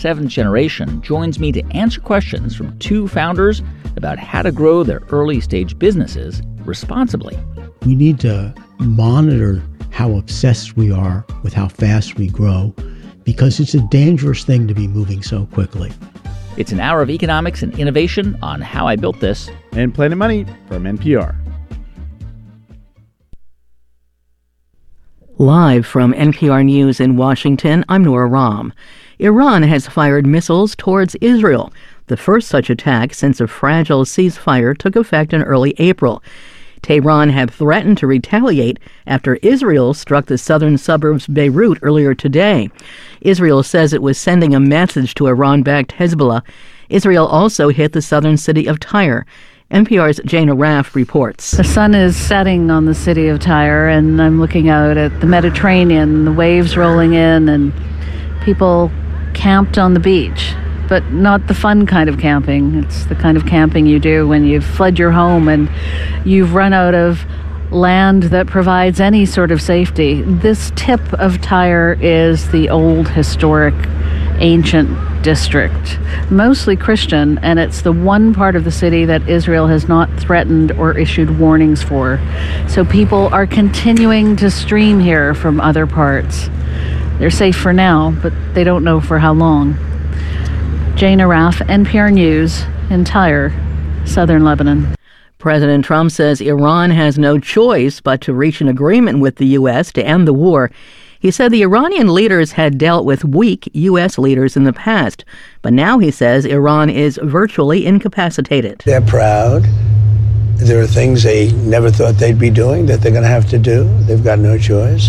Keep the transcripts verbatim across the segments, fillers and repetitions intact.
Seventh Generation joins me to answer questions from two founders about how to grow their early-stage businesses responsibly. We need to monitor how obsessed we are with how fast we grow, because it's a dangerous thing to be moving so quickly. It's an hour of economics and innovation on How I Built This. And Planet Money from N P R. Live from N P R News in Washington, I'm Nora Rahm. Iran has fired missiles towards Israel, the first such attack since a fragile ceasefire took effect in early April. Tehran had threatened to retaliate after Israel struck the southern suburbs Beirut earlier today. Israel says it was sending a message to Iran-backed Hezbollah. Israel also hit the southern city of Tyre. N P R's Jana Raff reports. The sun is setting on the city of Tyre, and I'm looking out at the Mediterranean, the waves rolling in, and people camped on the beach. But not the fun kind of camping. It's the kind of camping you do when you've fled your home and you've run out of land that provides any sort of safety. This tip of Tyre is the old, historic, ancient district, mostly Christian, and it's the one part of the city that Israel has not threatened or issued warnings for. So people are continuing to stream here from other parts. They're safe for now, but they don't know for how long. Jana Raff, N P R News, in Tyre, southern Lebanon. President Trump says Iran has no choice but to reach an agreement with the U S to end the war. He said the Iranian leaders had dealt with weak U S leaders in the past, but now he says Iran is virtually incapacitated. They're proud. There are things they never thought they'd be doing that they're going to have to do. They've got no choice.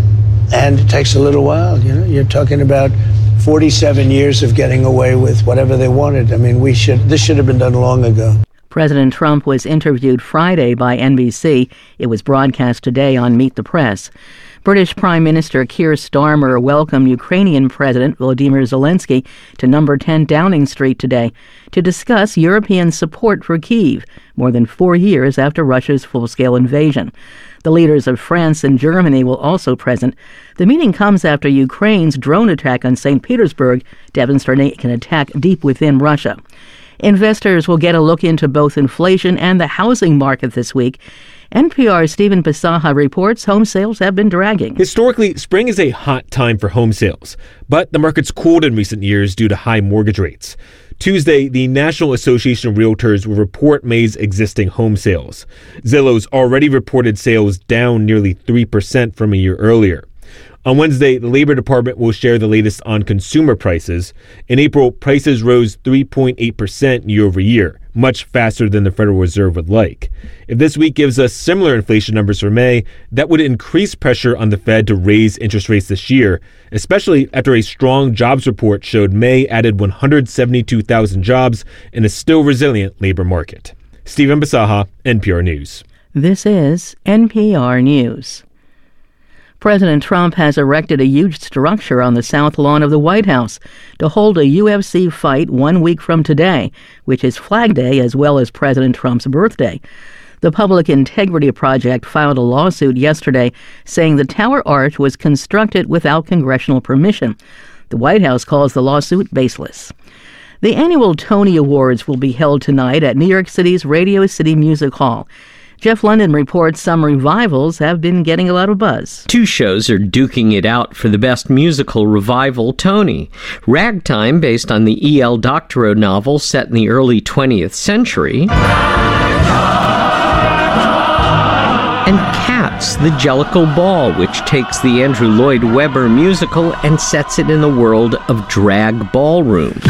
And it takes a little while. You know, you're talking about forty-seven years of getting away with whatever they wanted. I mean, we should. This should have been done long ago. President Trump was interviewed Friday by N B C. It was broadcast today on Meet the Press. British Prime Minister Keir Starmer welcomed Ukrainian President Volodymyr Zelensky to number ten Downing Street today to discuss European support for Kyiv, more than four years after Russia's full-scale invasion. The leaders of France and Germany will also present. The meeting comes after Ukraine's drone attack on Saint Petersburg demonstrating an attack deep within Russia. Investors will get a look into both inflation and the housing market this week. N P R's Stephen Pisaha reports home sales have been dragging. Historically, spring is a hot time for home sales, but the market's cooled in recent years due to high mortgage rates. Tuesday, the National Association of Realtors will report May's existing home sales. Zillow's already reported sales down nearly three percent from a year earlier. On Wednesday, the Labor Department will share the latest on consumer prices. In April, prices rose three point eight percent year over year, much faster than the Federal Reserve would like. If this week gives us similar inflation numbers for May, that would increase pressure on the Fed to raise interest rates this year, especially after a strong jobs report showed May added one hundred seventy-two thousand jobs in a still resilient labor market. Stephen Pisaha, N P R News. This is N P R News. President Trump has erected a huge structure on the south lawn of the White House to hold a U F C fight one week from today, which is Flag Day as well as President Trump's birthday. The Public Integrity Project filed a lawsuit yesterday saying the tower arch was constructed without congressional permission. The White House calls the lawsuit baseless. The annual Tony Awards will be held tonight at New York City's Radio City Music Hall. Jeff London reports some revivals have been getting a lot of buzz. Two shows are duking it out for the Best Musical Revival Tony. Ragtime, based on the E L Doctorow novel set in the early twentieth century. And Cats, the Jellicle Ball, which takes the Andrew Lloyd Webber musical and sets it in the world of drag ballroom.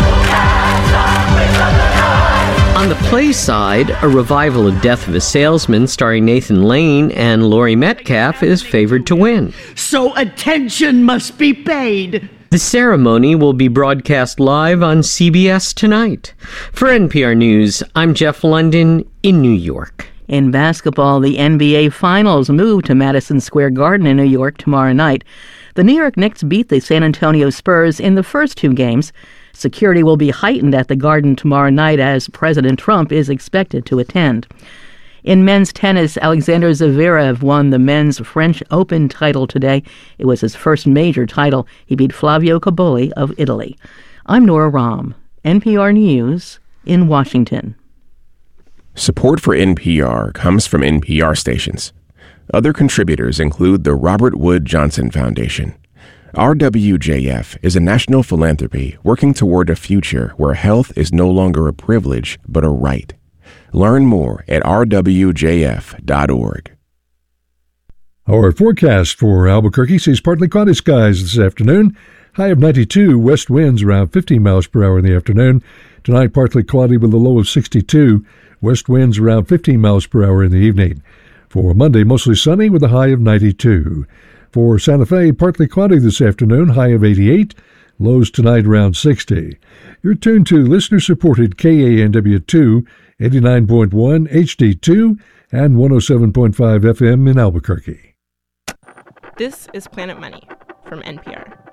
On the play side, a revival of Death of a Salesman starring Nathan Lane and Laurie Metcalf is favored to win. So attention must be paid. The ceremony will be broadcast live on C B S tonight. For N P R News, I'm Jeff London in New York. In basketball, the N B A Finals move to Madison Square Garden in New York tomorrow night. The New York Knicks beat the San Antonio Spurs in the first two games. Security will be heightened at the Garden tomorrow night as President Trump is expected to attend. In men's tennis, Alexander Zverev won the men's French Open title today. It was his first major title. He beat Flavio Cobolli of Italy. I'm Nora Rahm, N P R News in Washington. Support for N P R comes from N P R stations. Other contributors include the Robert Wood Johnson Foundation. R W J F is a national philanthropy working toward a future where health is no longer a privilege, but a right. Learn more at r w j f dot org. Our forecast for Albuquerque sees partly cloudy skies this afternoon. High of ninety-two, west winds around fifteen miles per hour in the afternoon. Tonight, partly cloudy with a low of sixty-two. West winds around fifteen miles per hour in the evening. For Monday, mostly sunny with a high of ninety-two. For Santa Fe, partly cloudy this afternoon, high of eighty-eight. Lows tonight around sixty. You're tuned to listener-supported K A N W two, eighty-nine point one H D two, and one oh seven point five F M in Albuquerque. This is Planet Money from N P R.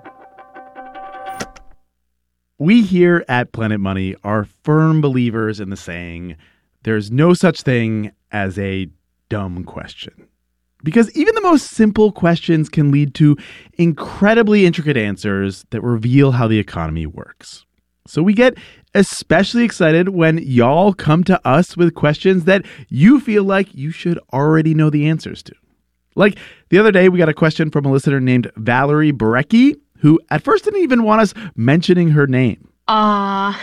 We here at Planet Money are firm believers in the saying, there's no such thing as a dumb question. Because even the most simple questions can lead to incredibly intricate answers that reveal how the economy works. So we get especially excited when y'all come to us with questions that you feel like you should already know the answers to. Like the other day, we got a question from a listener named Valerie Barecki, who at first didn't even want us mentioning her name. Uh,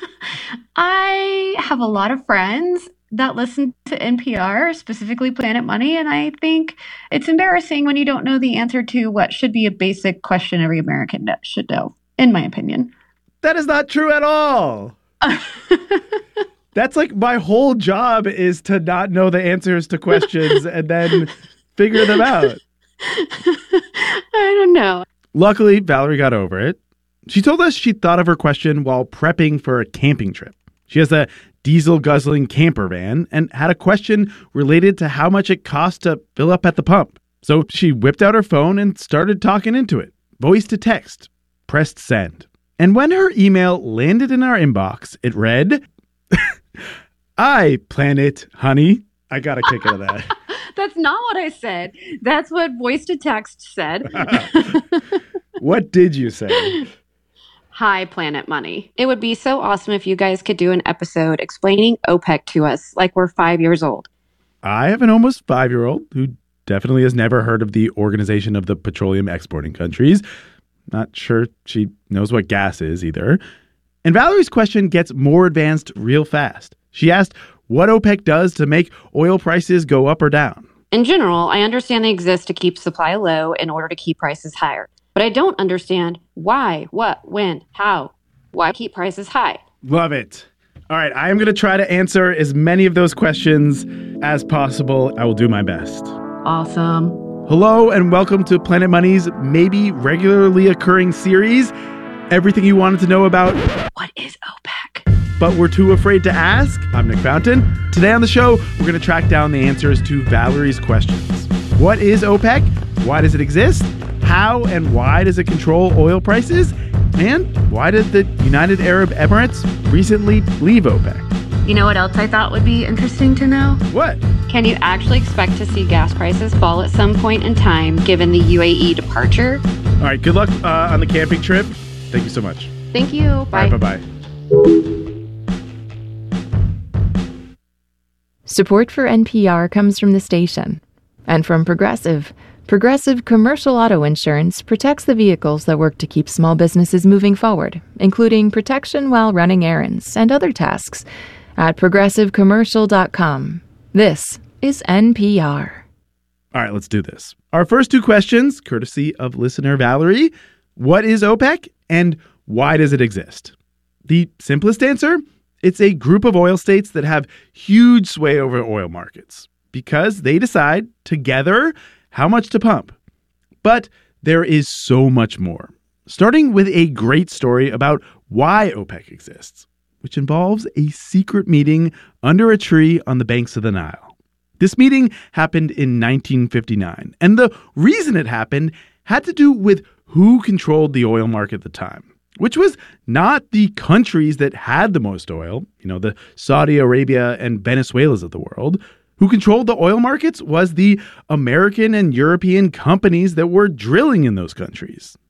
I have a lot of friends that listen to N P R, specifically Planet Money, and I think it's embarrassing when you don't know the answer to what should be a basic question every American should know, in my opinion. That is not true at all. That's like my whole job is to not know the answers to questions and then figure them out. I don't know. Luckily, Valerie got over it. She told us she thought of her question while prepping for a camping trip. She has a diesel-guzzling camper van and had a question related to how much it costs to fill up at the pump. So she whipped out her phone and started talking into it. Voice to text. Pressed send. And when her email landed in our inbox, it read, "I Planet Honey." I got a kick out of that. That's not what I said. That's what voice to text said. What did you say? Hi, Planet Money. It would be so awesome if you guys could do an episode explaining OPEC to us like we're five years old. I have an almost five-year-old who definitely has never heard of the Organization of the Petroleum Exporting Countries. Not sure she knows what gas is either. And Valerie's question gets more advanced real fast. She asked what OPEC does to make oil prices go up or down. In general, I understand they exist to keep supply low in order to keep prices higher. But I don't understand why, what, when, how. Why keep prices high? Love it. All right, I am going to try to answer as many of those questions as possible. I will do my best. Awesome. Hello and welcome to Planet Money's maybe regularly occurring series, Everything You Wanted to Know About What is OPEC? But We're Too Afraid to Ask. I'm Nick Fountain. Today on the show, we're going to track down the answers to Valerie's questions. What is OPEC? Why does it exist? How and why does it control oil prices? And why did the United Arab Emirates recently leave OPEC? You know what else I thought would be interesting to know? What? Can you actually expect to see gas prices fall at some point in time given the U A E departure? All right, good luck uh, on the camping trip. Thank you so much. Thank you. Bye. All right, bye-bye. Support for N P R comes from the station and from Progressive. Progressive Commercial Auto Insurance protects the vehicles that work to keep small businesses moving forward, including protection while running errands and other tasks, at progressive commercial dot com. This is N P R. All right, let's do this. Our first two questions, courtesy of listener Valerie. What is OPEC and why does it exist? The simplest answer, it's a group of oil states that have huge sway over oil markets because they decide together how much to pump. But there is so much more, starting with a great story about why OPEC exists, which involves a secret meeting under a tree on the banks of the Nile. This meeting happened in nineteen fifty-nine, and the reason it happened had to do with who controlled the oil market at the time, which was not the countries that had the most oil, you know, the Saudi Arabia and Venezuelas of the world. Who controlled the oil markets was the American and European companies that were drilling in those countries.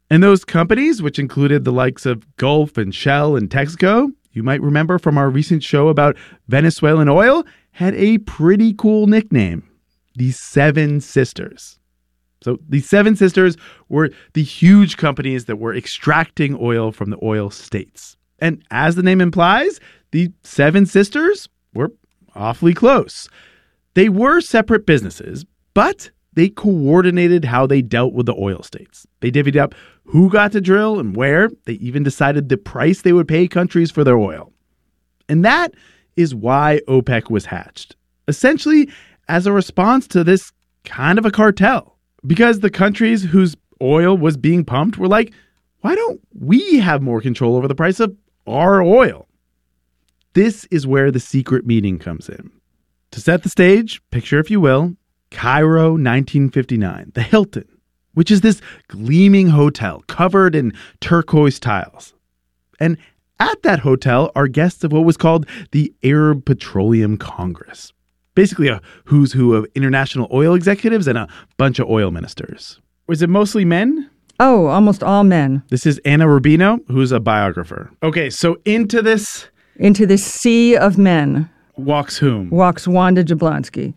And those companies, which included the likes of Gulf and Shell and Texaco, you might remember from our recent show about Venezuelan oil, had a pretty cool nickname, the Seven Sisters. So the Seven Sisters were the huge companies that were extracting oil from the oil states. And as the name implies, the Seven Sisters were awfully close. They were separate businesses, but they coordinated how they dealt with the oil states. They divvied up who got to drill and where. They even decided the price they would pay countries for their oil. And that is why OPEC was hatched, essentially as a response to this kind of a cartel. Because the countries whose oil was being pumped were like, why don't we have more control over the price of our oil? This is where the secret meeting comes in. To set the stage, picture, if you will, Cairo, nineteen fifty-nine, the Hilton, which is this gleaming hotel covered in turquoise tiles. And at that hotel are guests of what was called the Arab Petroleum Congress. Basically a who's who of international oil executives and a bunch of oil ministers. Was it mostly men? Oh, almost all men. This is Anna Rubino, who's a biographer. Okay, so into this... Into this sea of men. Walks whom? Walks Wanda Jablonski,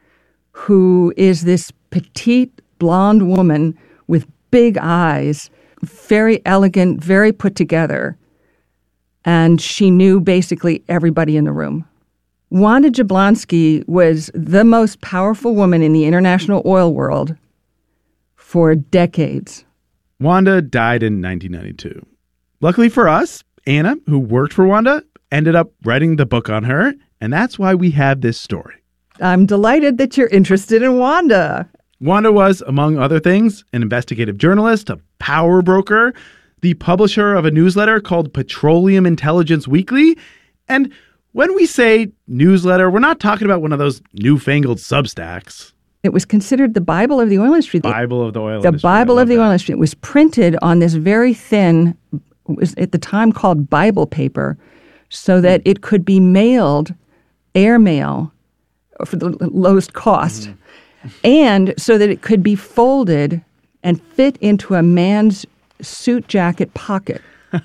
who is this petite, blonde woman with big eyes, very elegant, very put together. And she knew basically everybody in the room. Wanda Jablonski was the most powerful woman in the international oil world for decades. Wanda died in nineteen ninety-two. Luckily for us, Anna, who worked for Wanda, ended up writing the book on her, and that's why we have this story. I'm delighted that you're interested in Wanda. Wanda was, among other things, an investigative journalist, a power broker, the publisher of a newsletter called Petroleum Intelligence Weekly. And when we say newsletter, we're not talking about one of those newfangled Substacks. It was considered the Bible of the oil industry. Bible of the oil the industry. The Bible of the that. oil industry. It was printed on this very thin, it was at the time called Bible paper, so that it could be mailed, airmail, for the lowest cost, mm-hmm. and so that it could be folded and fit into a man's suit jacket pocket.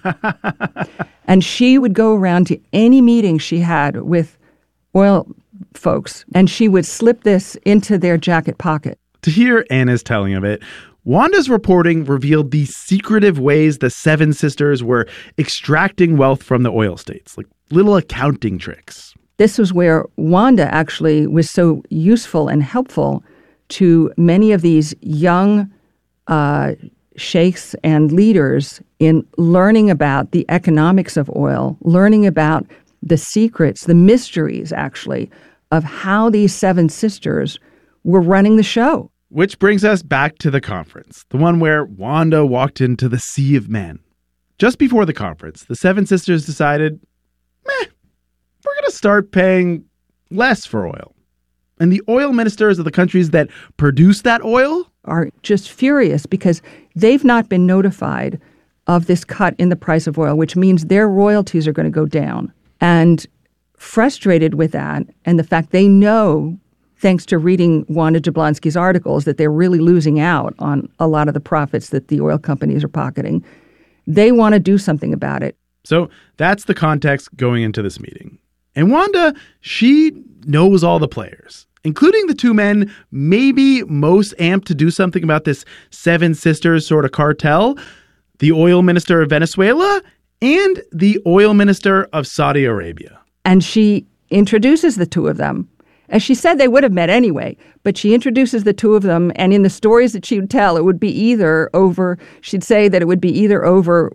And she would go around to any meeting she had with oil folks, and she would slip this into their jacket pocket. To hear Anna's telling of it, Wanda's reporting revealed the secretive ways the Seven Sisters were extracting wealth from the oil states, like little accounting tricks. This was where Wanda actually was so useful and helpful to many of these young uh, sheikhs and leaders in learning about the economics of oil, learning about the secrets, the mysteries, actually, of how these Seven Sisters were running the show. Which brings us back to the conference, the one where Wanda walked into the sea of men. Just before the conference, the Seven Sisters decided, meh, we're going to start paying less for oil. And the oil ministers of the countries that produce that oil are just furious because they've not been notified of this cut in the price of oil, which means their royalties are going to go down. And frustrated with that and the fact they know, thanks to reading Wanda Jablonski's articles, that they're really losing out on a lot of the profits that the oil companies are pocketing, they want to do something about it. So that's the context going into this meeting. And Wanda, she knows all the players, including the two men maybe most amped to do something about this Seven Sisters sort of cartel, the oil minister of Venezuela and the oil minister of Saudi Arabia. And she introduces the two of them. As she said, they would have met anyway, but she introduces the two of them, and in the stories that she would tell, it would be either over, she'd say that it would be either over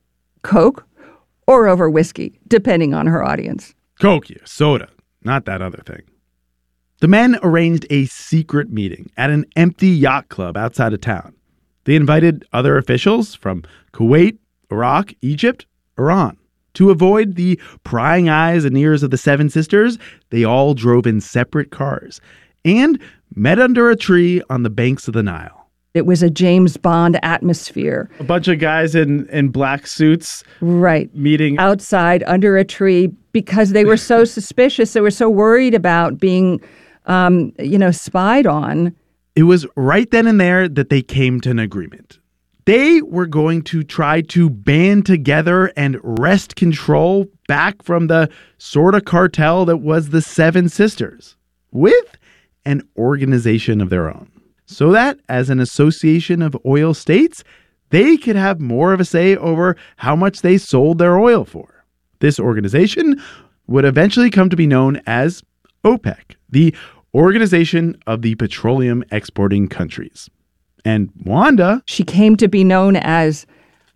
Coke or over whiskey, depending on her audience. Coke, yeah, soda, not that other thing. The men arranged a secret meeting at an empty yacht club outside of town. They invited other officials from Kuwait, Iraq, Egypt, Iran. To avoid the prying eyes and ears of the Seven Sisters, they all drove in separate cars and met under a tree on the banks of the Nile. It was a James Bond atmosphere. A bunch of guys in, in black suits. Right. Meeting outside under a tree because they were so suspicious. They were so worried about being, um, you know, spied on. It was right then and there that they came to an agreement. They were going to try to band together and wrest control back from the sort of cartel that was the Seven Sisters, with an organization of their own, so that as an association of oil states, they could have more of a say over how much they sold their oil for. This organization would eventually come to be known as OPEC, the Organization of the Petroleum Exporting Countries. And Wanda... She came to be known as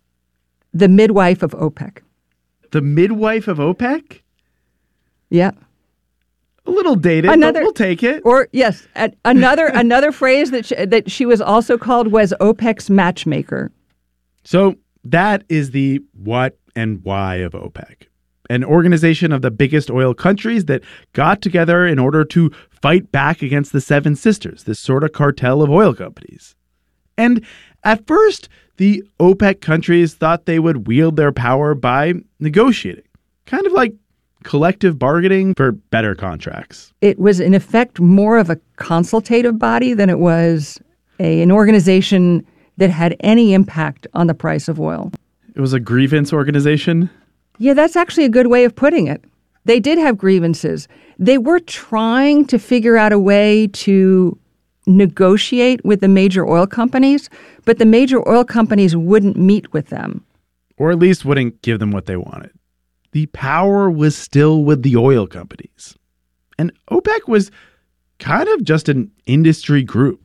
the midwife of OPEC. The midwife of OPEC? Yeah. A little dated, another, but we'll take it. Or, yes, a, another another phrase that she, that she was also called was OPEC's matchmaker. So that is the what and why of OPEC. An organization of the biggest oil countries that got together in order to fight back against the Seven Sisters, this sort of cartel of oil companies. And at first, the OPEC countries thought they would wield their power by negotiating, kind of like collective bargaining for better contracts. It was, in effect, more of a consultative body than it was a, an organization that had any impact on the price of oil. It was a grievance organization? Yeah, that's actually a good way of putting it. They did have grievances. They were trying to figure out a way to negotiate with the major oil companies, but the major oil companies wouldn't meet with them. Or at least wouldn't give them what they wanted. The power was still with the oil companies. And OPEC was kind of just an industry group.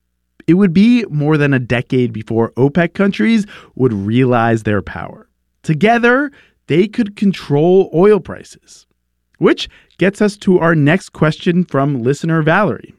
It would be more than a decade before OPEC countries would realize their power. Together, they could control oil prices. Which gets us to our next question from listener Valerie.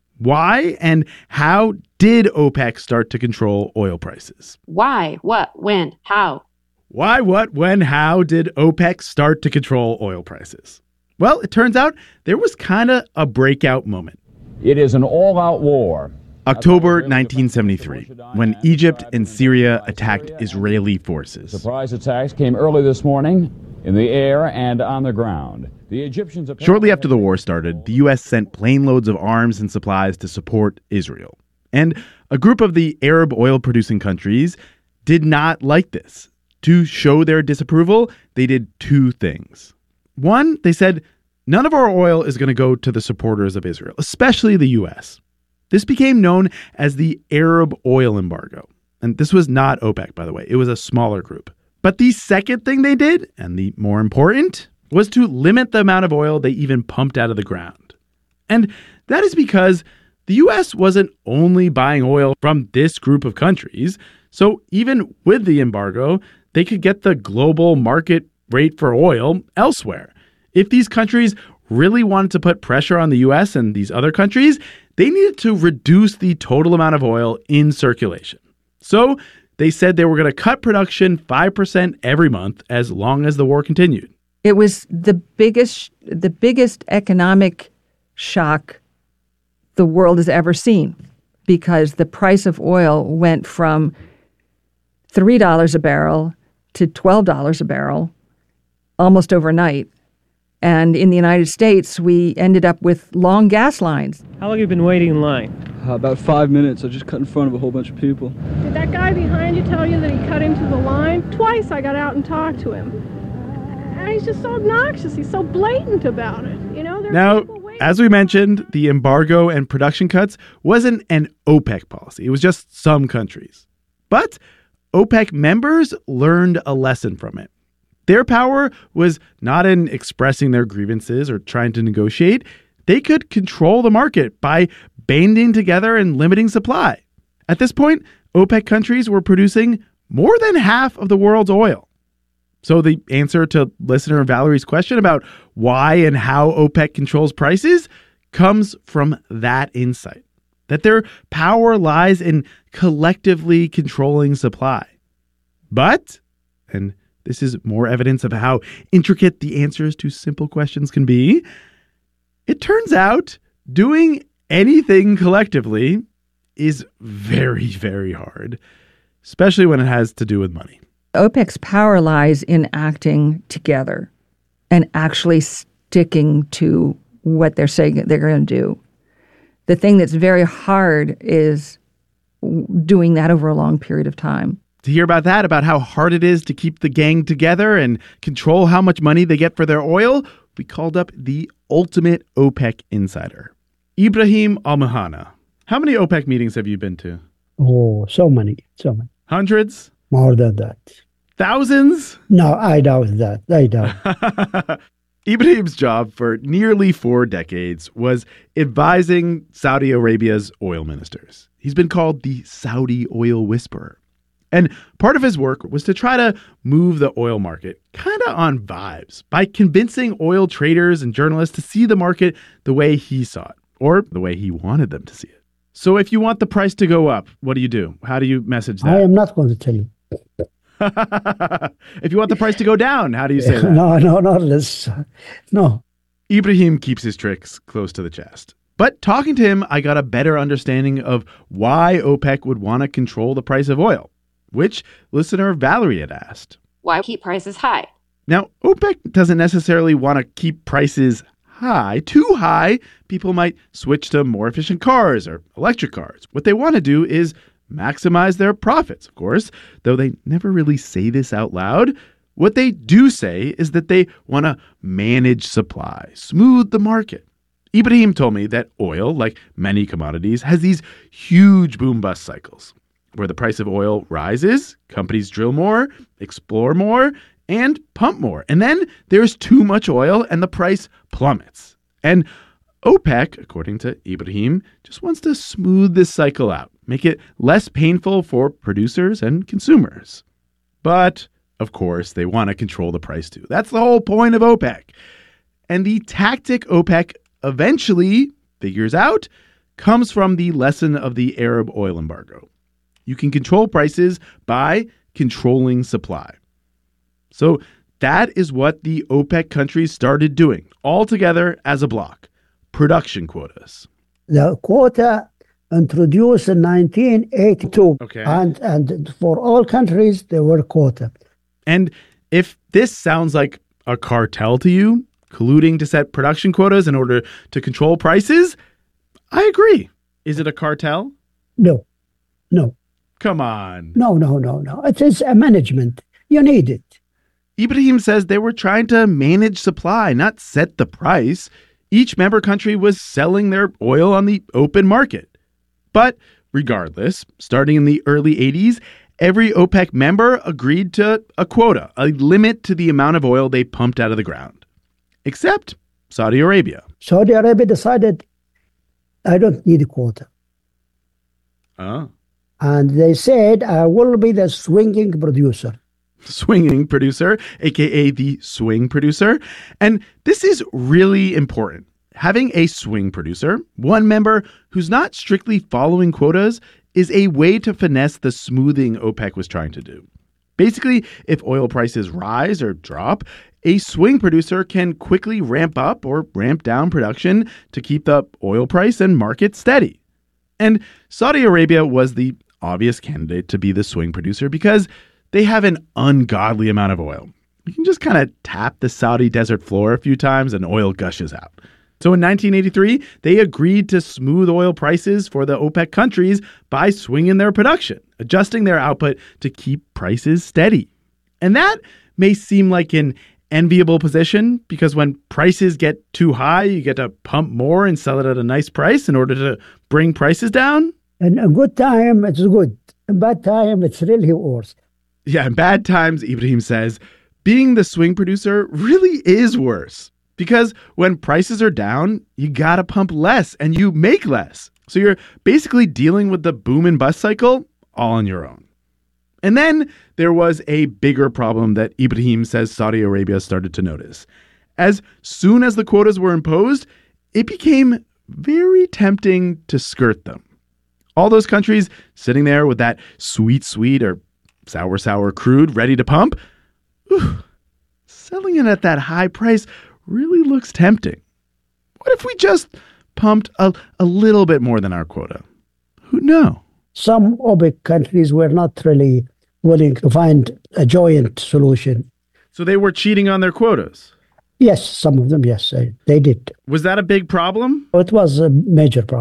Why and how did OPEC start to control oil prices? Why, what, when, how? Why, what, when, how did OPEC start to control oil prices? Well, it turns out there was kind of a breakout moment. It is an all-out war. October nineteen seventy-three, when Egypt and Syria attacked Israeli forces. Surprise attacks came early this morning in the air and on the ground. The Egyptians... Shortly after the war started, the U S sent plane loads of arms and supplies to support Israel. And a group of the Arab oil-producing countries did not like this. To show their disapproval, they did two things. One, they said, none of our oil is going to go to the supporters of Israel, especially the U S. This became known as the Arab oil embargo. And this was not OPEC, by the way. It was a smaller group. But the second thing they did, and the more important, was to limit the amount of oil they even pumped out of the ground. And that is because the U S wasn't only buying oil from this group of countries. So even with the embargo, they could get the global market rate for oil elsewhere. If these countries really wanted to put pressure on the U S and these other countries, they needed to reduce the total amount of oil in circulation. So they said they were going to cut production five percent every month as long as the war continued. It was the biggest, the biggest economic shock the world has ever seen, because the price of oil went from three dollars a barrel to twelve dollars a barrel almost overnight. And in the United States, we ended up with long gas lines. How long have you been waiting in line? Uh, about five minutes. I just cut in front of a whole bunch of people. Did that guy behind you tell you that he cut into the line? Twice I got out and talked to him. And he's just so obnoxious. He's so blatant about it. You know, now, as we mentioned, the embargo and production cuts wasn't an OPEC policy. It was just some countries. But OPEC members learned a lesson from it. Their power was not in expressing their grievances or trying to negotiate. They could control the market by banding together and limiting supply. At this point, OPEC countries were producing more than half of the world's oil. So the answer to listener Valerie's question about why and how OPEC controls prices comes from that insight, that their power lies in collectively controlling supply. But, and this is more evidence of how intricate the answers to simple questions can be, it turns out doing anything collectively is very, very hard, especially when it has to do with money. OPEC's power lies in acting together and actually sticking to what they're saying they're going to do. The thing that's very hard is doing that over a long period of time. To hear about that, about how hard it is to keep the gang together and control how much money they get for their oil, we called up the ultimate OPEC insider, Ibrahim Al-Muhanna. How many OPEC meetings have you been to? Oh, so many, so many. Hundreds? More than that. Thousands? No, I doubt that. I doubt. Ibrahim's job for nearly four decades was advising Saudi Arabia's oil ministers. He's been called the Saudi oil whisperer. And part of his work was to try to move the oil market kind of on vibes by convincing oil traders and journalists to see the market the way he saw it, or the way he wanted them to see it. So if you want the price to go up, what do you do? How do you message that? I am not going to tell you. If you want the price to go down, how do you say that? No, no, no, this, no. Ibrahim keeps his tricks close to the chest. But talking to him, I got a better understanding of why OPEC would want to control the price of oil, which listener Valerie had asked. Why keep prices high? Now, OPEC doesn't necessarily want to keep prices high, too high. People might switch to more efficient cars or electric cars. What they want to do is maximize their profits, of course, though they never really say this out loud. What they do say is that they want to manage supply, smooth the market. Ibrahim told me that oil, like many commodities, has these huge boom-bust cycles where the price of oil rises, companies drill more, explore more, and pump more. And then there's too much oil and the price plummets. And OPEC, according to Ibrahim, just wants to smooth this cycle out, make it less painful for producers and consumers. But, of course, they want to control the price too. That's the whole point of OPEC. And the tactic OPEC eventually figures out comes from the lesson of the Arab oil embargo. You can control prices by controlling supply. So that is what the OPEC countries started doing, all together as a bloc. Production quotas. The quota introduced in nineteen eighty-two. Okay. And, and for all countries, there were quota. And if this sounds like a cartel to you, colluding to set production quotas in order to control prices, I agree. Is it a cartel? No, no. Come on. No, no, no, no. It is a management. You need it. Ibrahim says they were trying to manage supply, not set the price. Each member country was selling their oil on the open market. But regardless, starting in the early eighties, every OPEC member agreed to a quota, a limit to the amount of oil they pumped out of the ground. Except Saudi Arabia. Saudi Arabia decided, I don't need a quota. Oh. And they said, I will be the swinging producer. Swinging producer, a k a the swing producer. And this is really important. Having a swing producer, one member who's not strictly following quotas, is a way to finesse the smoothing OPEC was trying to do. Basically, if oil prices rise or drop, a swing producer can quickly ramp up or ramp down production to keep the oil price and market steady. And Saudi Arabia was the obvious candidate to be the swing producer because they have an ungodly amount of oil. You can just kind of tap the Saudi desert floor a few times and oil gushes out. So in nineteen eighty-three, they agreed to smooth oil prices for the OPEC countries by swinging their production, adjusting their output to keep prices steady. And that may seem like an enviable position because when prices get too high, you get to pump more and sell it at a nice price in order to bring prices down. In a good time, it's good. In bad time, it's really worse. Yeah, in bad times, Ibrahim says, being the swing producer really is worse. Because when prices are down, you gotta pump less and you make less. So you're basically dealing with the boom and bust cycle all on your own. And then there was a bigger problem that Ibrahim says Saudi Arabia started to notice. As soon as the quotas were imposed, it became very tempting to skirt them. All those countries sitting there with that sweet, sweet or sour, sour crude ready to pump, whew, selling it at that high price really looks tempting. What if we just pumped a, a little bit more than our quota? Who'd know? Some OPEC countries were not really willing to find a joint solution. So they were cheating on their quotas? Yes, some of them, yes, they did. Was that a big problem? It was a major problem.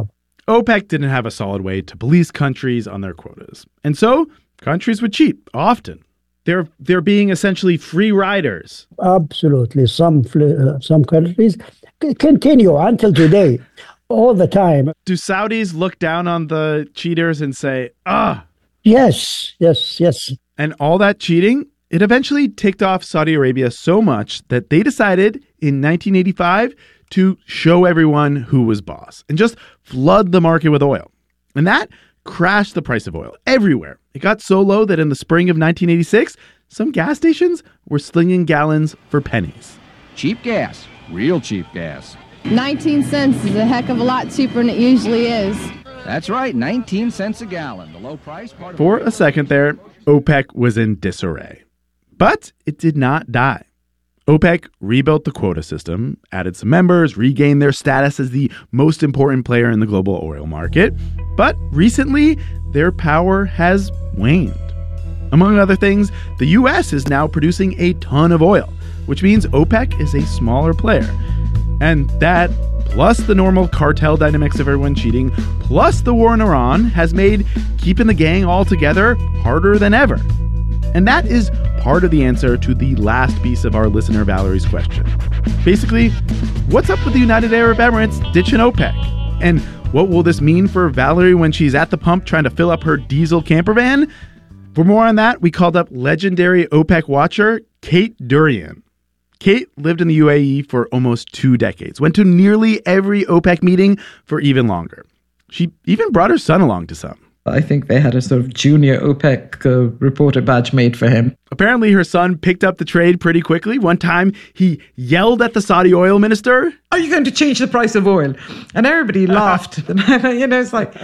OPEC didn't have a solid way to police countries on their quotas. And so countries would cheat, often. They're they're being essentially free riders. Absolutely. Some uh, some countries continue until today, all the time. Do Saudis look down on the cheaters and say, ah? Yes, yes, yes. And all that cheating, it eventually ticked off Saudi Arabia so much that they decided in nineteen eighty-five to show everyone who was boss and just flood the market with oil. And that crashed the price of oil everywhere. It got so low that in the spring of nineteen eighty-six, some gas stations were slinging gallons for pennies. Cheap gas, real cheap gas. nineteen cents is a heck of a lot cheaper than it usually is. That's right, nineteen cents a gallon. The low price part of For a second there, OPEC was in disarray. But it did not die. OPEC rebuilt the quota system, added some members, regained their status as the most important player in the global oil market. But recently, their power has waned. Among other things, the U S is now producing a ton of oil, which means OPEC is a smaller player. And that, plus the normal cartel dynamics of everyone cheating, plus the war in Iran, has made keeping the gang all together harder than ever. And that is part of the answer to the last piece of our listener Valerie's question. Basically, what's up with the United Arab Emirates ditching OPEC? And what will this mean for Valerie when she's at the pump trying to fill up her diesel camper van? For more on that, we called up legendary OPEC watcher Kate Durian. Kate lived in the U A E for almost two decades, went to nearly every OPEC meeting for even longer. She even brought her son along to some. I think they had a sort of junior OPEC uh, reporter badge made for him. Apparently, her son picked up the trade pretty quickly. One time, he yelled at the Saudi oil minister, "Are you going to change the price of oil?" And everybody laughed. You know, it's like,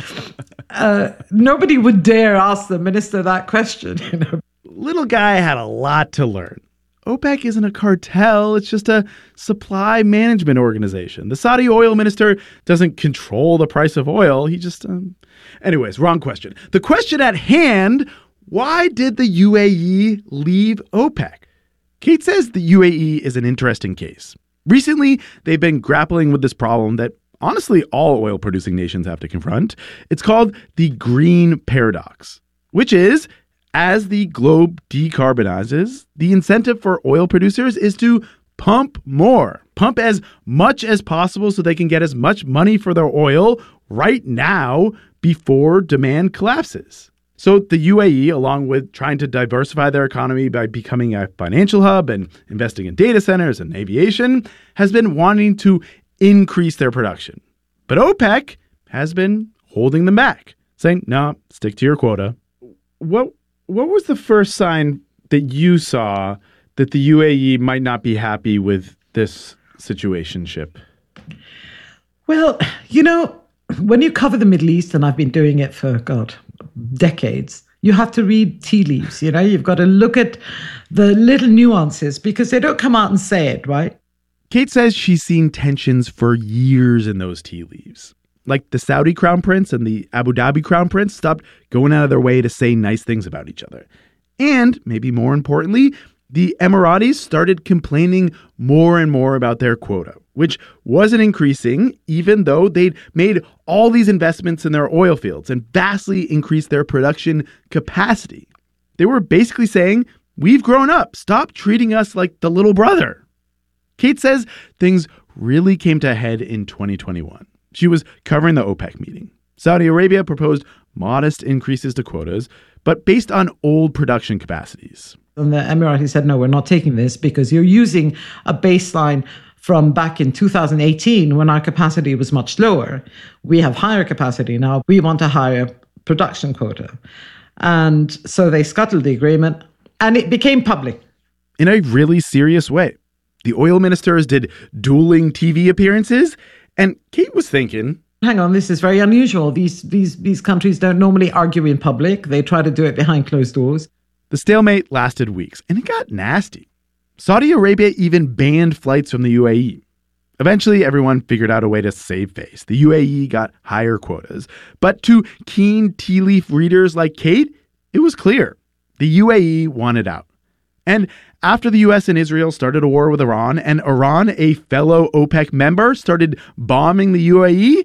uh, nobody would dare ask the minister that question. You know, little guy had a lot to learn. OPEC isn't a cartel. It's just a supply management organization. The Saudi oil minister doesn't control the price of oil. He just... Um... Anyways, wrong question. The question at hand, why did the U A E leave OPEC? Kate says the U A E is an interesting case. Recently, they've been grappling with this problem that honestly all oil-producing nations have to confront. It's called the green paradox, which is... as the globe decarbonizes, the incentive for oil producers is to pump more, pump as much as possible so they can get as much money for their oil right now before demand collapses. So the U A E, along with trying to diversify their economy by becoming a financial hub and investing in data centers and aviation, has been wanting to increase their production. But OPEC has been holding them back, saying, no, stick to your quota. What What was the first sign that you saw that the U A E might not be happy with this situationship? Well, you know, when you cover the Middle East, and I've been doing it for, God, decades, you have to read tea leaves, you know? You've got to look at the little nuances because they don't come out and say it, right? Kate says she's seen tensions for years in those tea leaves. Like the Saudi crown prince and the Abu Dhabi crown prince stopped going out of their way to say nice things about each other. And, maybe more importantly, the Emiratis started complaining more and more about their quota, which wasn't increasing even though they'd made all these investments in their oil fields and vastly increased their production capacity. They were basically saying, we've grown up, stop treating us like the little brother. Kate says things really came to a head in twenty twenty-one. She was covering the OPEC meeting. Saudi Arabia proposed modest increases to quotas, but based on old production capacities. And the Emiratis said, no, we're not taking this because you're using a baseline from back in two thousand eighteen when our capacity was much lower. We have higher capacity now. We want a higher production quota. And so they scuttled the agreement and it became public. In a really serious way. The oil ministers did dueling T V appearances. And Kate was thinking, hang on, this is very unusual. These these these countries don't normally argue in public. They try to do it behind closed doors. The stalemate lasted weeks, and it got nasty. Saudi Arabia even banned flights from the U A E. Eventually, everyone figured out a way to save face. The U A E got higher quotas. But to keen tea leaf readers like Kate, it was clear. The U A E wanted out. And after the U S and Israel started a war with Iran, and Iran, a fellow OPEC member, started bombing the U A E,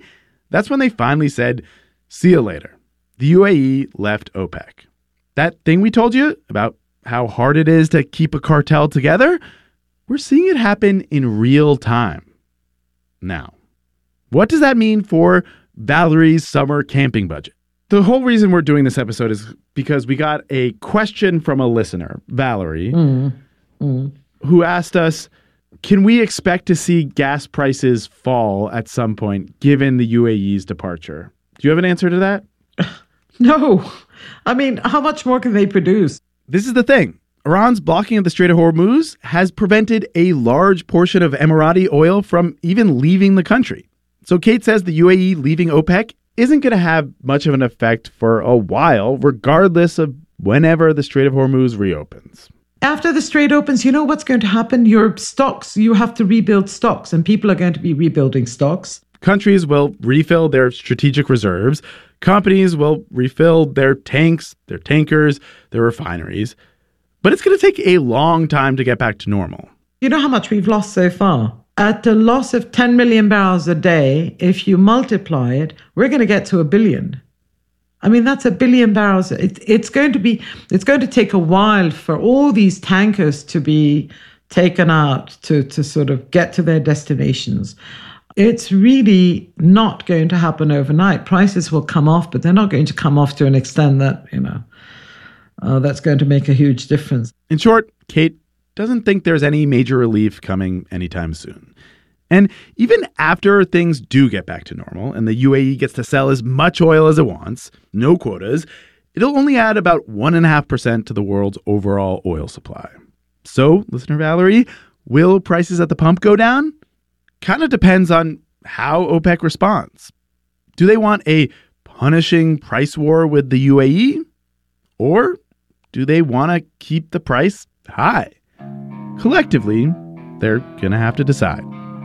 That's when they finally said, see you later. The U A E left OPEC. That thing we told you about how hard it is to keep a cartel together, we're seeing it happen in real time. Now, what does that mean for Valerie's summer camping budget? The whole reason we're doing this episode is because we got a question from a listener, Valerie, mm. Mm. who asked us, can we expect to see gas prices fall at some point given the U A E's departure? Do you have an answer to that? No. I mean, how much more can they produce? This is the thing. Iran's blocking of the Strait of Hormuz has prevented a large portion of Emirati oil from even leaving the country. So Kate says the U A E leaving OPEC isn't going to have much of an effect for a while, regardless of whenever the Strait of Hormuz reopens. After the Strait opens, you know what's going to happen? Your stocks, you have to rebuild stocks, and people are going to be rebuilding stocks. Countries will refill their strategic reserves. Companies will refill their tanks, their tankers, their refineries. But it's going to take a long time to get back to normal. You know how much we've lost so far? At a loss of ten million barrels a day, if you multiply it, we're going to get to a billion. I mean, that's a billion barrels. It, it's going to be, it's going to take a while for all these tankers to be taken out to, to sort of get to their destinations. It's really not going to happen overnight. Prices will come off, but they're not going to come off to an extent that, you know, uh, that's going to make a huge difference. In short, Kate doesn't think there's any major relief coming anytime soon. And even after things do get back to normal and the U A E gets to sell as much oil as it wants, no quotas, it'll only add about one point five percent to the world's overall oil supply. So, listener Valerie, will prices at the pump go down? Kind of depends on how OPEC responds. Do they want a punishing price war with the U A E? Or do they want to keep the price high? Collectively, they're going to have to decide.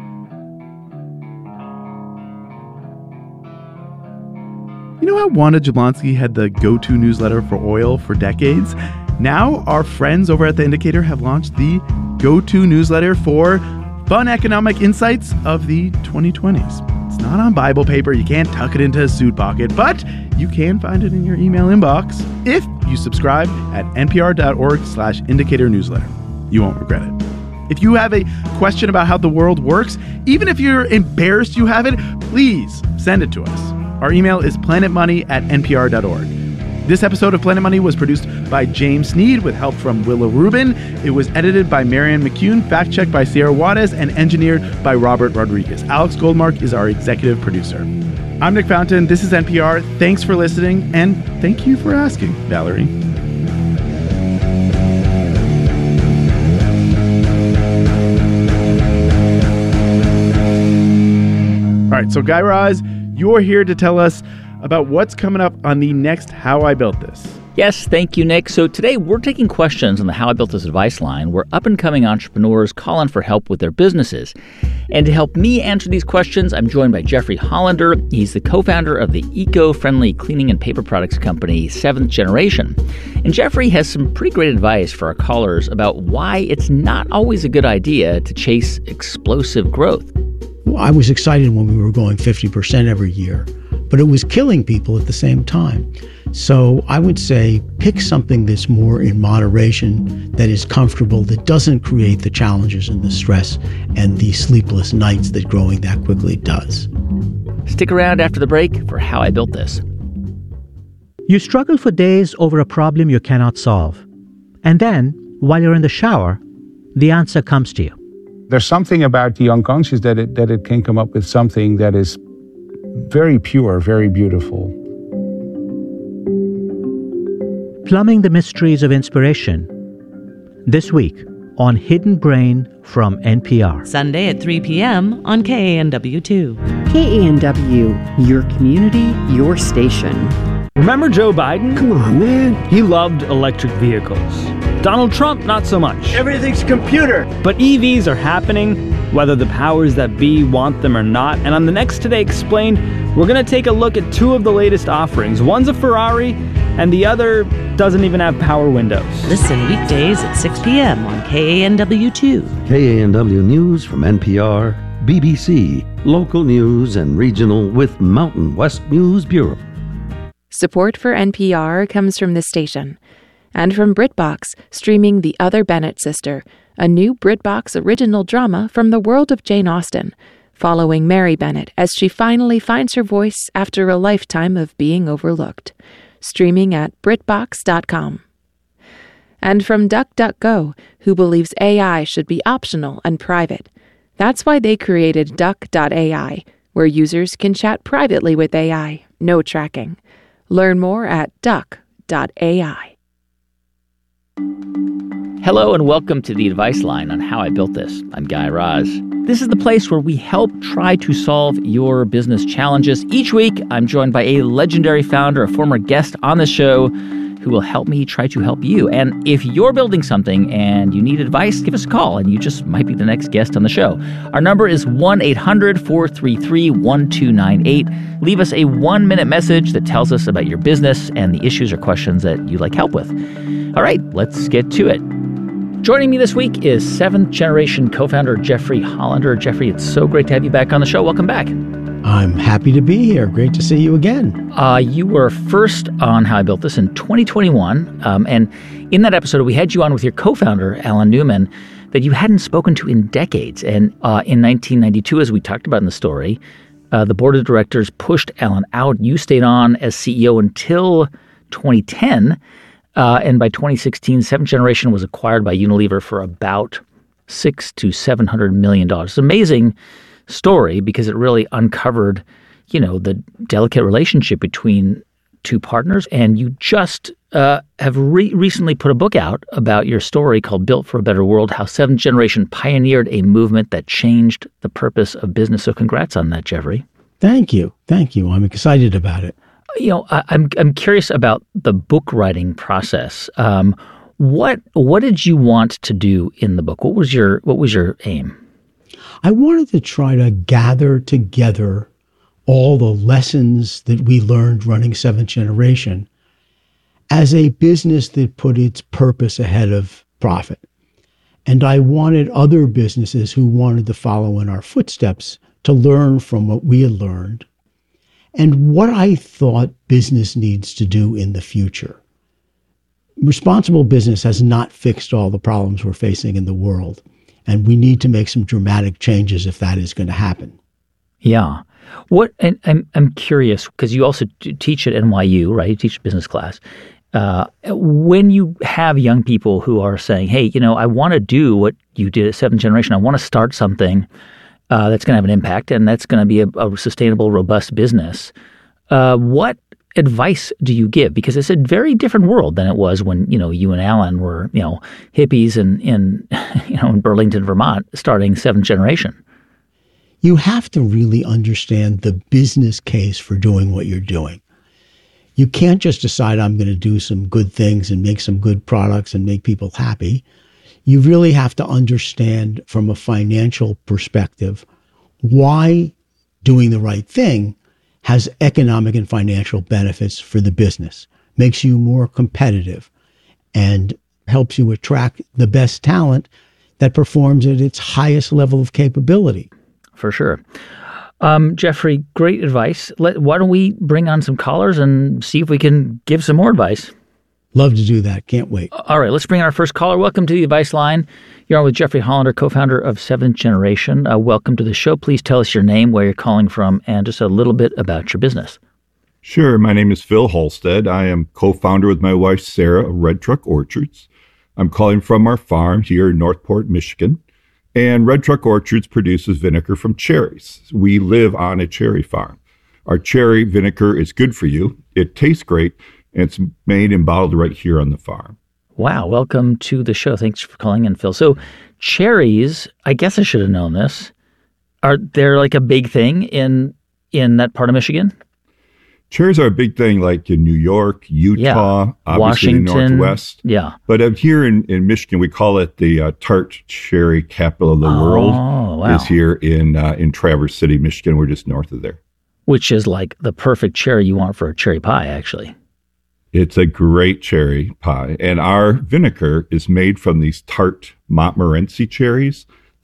You know how Wanda Jablonski had the go-to newsletter for oil for decades? Now, our friends over at The Indicator have launched the go-to newsletter for fun economic insights of the twenty twenties. It's not on Bible paper. You can't tuck it into a suit pocket, but you can find it in your email inbox if you subscribe at npr.org slash indicator newsletter. You won't regret it. If you have a question about how the world works, even if you're embarrassed you have it, please send it to us. Our email is planetmoney at npr dot org. This episode of Planet Money was produced by James Sneed with help from Willa Rubin. It was edited by Marianne McCune, fact-checked by Sierra Juarez, and engineered by Robert Rodriguez. Alex Goldmark is our executive producer. I'm Nick Fountain. This is N P R. Thanks for listening, and thank you for asking, Valerie. All right, so Guy Raz, you're here to tell us about what's coming up on the next How I Built This. Yes, thank you, Nick. So today we're taking questions on the How I Built This advice line where up-and-coming entrepreneurs call in for help with their businesses. And to help me answer these questions, I'm joined by Jeffrey Hollander. He's the co-founder of the eco-friendly cleaning and paper products company Seventh Generation. And Jeffrey has some pretty great advice for our callers about why it's not always a good idea to chase explosive growth. Well, I was excited when we were going fifty percent every year, but it was killing people at the same time. So I would say pick something that's more in moderation, that is comfortable, that doesn't create the challenges and the stress and the sleepless nights that growing that quickly does. Stick around after the break for How I Built This. You struggle for days over a problem you cannot solve. And then, while you're in the shower, the answer comes to you. There's something about the unconscious that it, that it can come up with something that is very pure, very beautiful. Plumbing the mysteries of inspiration. This week on Hidden Brain from N P R. Sunday at three p.m. on K A N W two. K A N W, your community, your station. Remember Joe Biden? Come on, man. He loved electric vehicles. Donald Trump, not so much. Everything's computer. But E Vs are happening, whether the powers that be want them or not. And on the next Today Explained, we're going to take a look at two of the latest offerings. One's a Ferrari, and the other doesn't even have power windows. Listen weekdays at six p.m. on K A N W two. K A N W News from N P R, B B C, local news and regional with Mountain West News Bureau. Support for N P R comes from this station and from BritBox, streaming The Other Bennett Sister, a new BritBox original drama from the world of Jane Austen, following Mary Bennett as she finally finds her voice after a lifetime of being overlooked. Streaming at Britbox dot com. And from DuckDuckGo, who believes A I should be optional and private. That's why they created Duck dot A I, where users can chat privately with A I, no tracking. Learn more at Duck dot A I. Hello and welcome to the Advice Line on How I Built This. I'm Guy Raz. This is the place where we help try to solve your business challenges. Each week, I'm joined by a legendary founder, a former guest on the show, who will help me try to help you. And if you're building something and you need advice, give us a call and you just might be the next guest on the show. Our number is one eight hundred four three three one two nine eight. Leave us a one-minute message that tells us about your business and the issues or questions that you'd like help with. All right, let's get to it. Joining me this week is seventh generation co-founder Jeffrey Hollander. Jeffrey, it's so great to have you back on the show. Welcome back. I'm happy to be here. Great to see you again. Uh, you were first on How I Built This in twenty twenty-one. Um, and in that episode, we had you on with your co-founder, Alan Newman, that you hadn't spoken to in decades. And uh, in nineteen ninety-two, as we talked about in the story, uh, the board of directors pushed Alan out. You stayed on as C E O until twenty ten. Uh, and by twenty sixteen, seventh Generation was acquired by Unilever for about six to seven hundred million dollars. It's amazing story because it really uncovered, you know, the delicate relationship between two partners. And you just uh, have re- recently put a book out about your story called Built for a Better World, how seventh Generation pioneered a movement that changed the purpose of business. So congrats on that, Jeffrey. Thank you. Thank you. I'm excited about it. You know, I, I'm I'm curious about the book writing process. Um, what what did you want to do in the book? What was your what was your aim? I wanted to try to gather together all the lessons that we learned running seventh Generation as a business that put its purpose ahead of profit. And I wanted other businesses who wanted to follow in our footsteps to learn from what we had learned and what I thought business needs to do in the future. Responsible business has not fixed all the problems we're facing in the world. And we need to make some dramatic changes if that is going to happen. Yeah. What? And I'm I'm curious because you also teach at N Y U, right? You teach business class. Uh, when you have young people who are saying, "Hey, you know, I want to do what you did at seventh Generation. I want to start something uh, that's going to have an impact and that's going to be a, a sustainable, robust business." Uh, what advice do you give? Because it's a very different world than it was when, you know, you and Alan were, you know, hippies in, in you know, in Burlington, Vermont, starting seventh Generation. You have to really understand the business case for doing what you're doing. You can't just decide I'm going to do some good things and make some good products and make people happy. You really have to understand from a financial perspective why doing the right thing has economic and financial benefits for the business, makes you more competitive, and helps you attract the best talent that performs at its highest level of capability. For sure. Um, Jeffrey, great advice. Let, why don't we bring on some callers and see if we can give some more advice? Love to do that. Can't wait. All right, let's bring in our first caller. Welcome to the Advice Line. You're on with Jeffrey Hollander, co-founder of seventh Generation. Uh, welcome to the show. Please tell us your name, where you're calling from, and just a little bit about your business. Sure. My name is Phil Halstead. I am co-founder with my wife, Sarah, of Red Truck Orchards. I'm calling from our farm here in Northport, Michigan. And Red Truck Orchards produces vinegar from cherries. We live on a cherry farm. Our cherry vinegar is good for you. It tastes great. And it's made and bottled right here on the farm. Wow. Welcome to the show. Thanks for calling in, Phil. So cherries, I guess I should have known this. Are they like a big thing in in that part of Michigan? Cherries are a big thing like in New York, Utah, yeah. obviously Washington, the Northwest. Yeah. But uh, here in, in Michigan, we call it the uh, tart cherry capital of the oh, world. Wow. Is here in uh, in Traverse City, Michigan. We're just north of there. Which is like the perfect cherry you want for a cherry pie, actually. It's a great cherry pie. And our vinegar is made from these tart Montmorency cherries